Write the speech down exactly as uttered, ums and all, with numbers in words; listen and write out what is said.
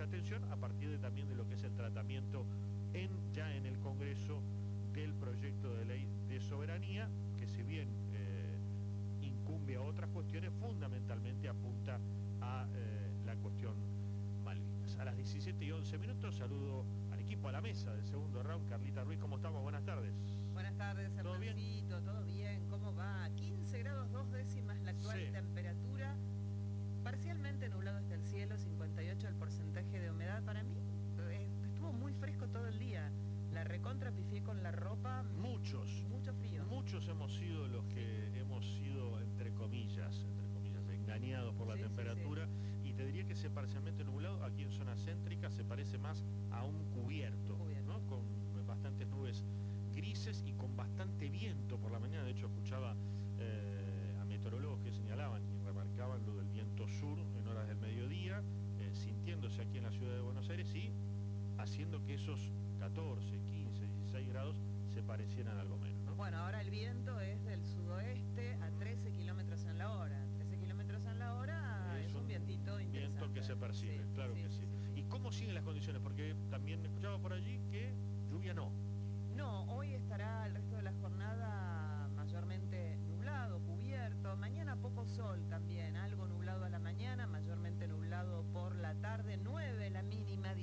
atención a partir de, también de lo que es el tratamiento en, ya en el Congreso del proyecto de ley de soberanía, que si bien eh, incumbe a otras cuestiones, fundamentalmente apunta a eh, la cuestión Malvinas. A las diecisiete y once minutos saludo al equipo, a la mesa del segundo round. Carlita Ruiz, ¿cómo estamos? Buenas tardes. Buenas tardes, ¿Todo bien? Hernancito, ¿todo bien? ¿Cómo va? quince grados dos décimas la actual Sí. temperatura, parcialmente nublado está el cielo, cincuenta y ocho el porcentaje de humedad. Para mí eh, estuvo muy fresco todo el día, la recontra pifié con la ropa. Muchos. Mucho frío. Muchos hemos sido los que sí. hemos sido, entre comillas, entre comillas, engañados por la sí, temperatura, sí, sí. Y te diría que ese parcialmente nublado aquí en zona céntrica se parece más a un cubierto, cubierto. ¿no? Con bastantes nubes grises y con bastante viento por la mañana. De hecho escuchaba eh, a meteorólogos que señalaban y remarcaban lo del viento sur en horas del mediodía, eh, sintiéndose aquí en la ciudad de Buenos Aires y haciendo que esos catorce, quince, dieciséis grados se parecieran algo menos, ¿no? Bueno, ahora el viento es del sudoeste a trece kilómetros en la hora. trece kilómetros en la hora es, es un, un vientito interesante. Viento que se percibe, sí, claro sí, que sí. Sí, sí. ¿Y cómo siguen las condiciones? Porque también escuchaba por allí que lluvia no. No, hoy estará el resto de la jornada